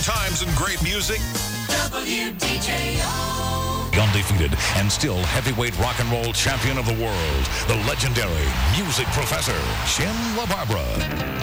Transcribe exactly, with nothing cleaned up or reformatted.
times and great music. W D J O. Undefeated and still heavyweight rock and roll champion of the world, the legendary music professor, Shin LaBarbera.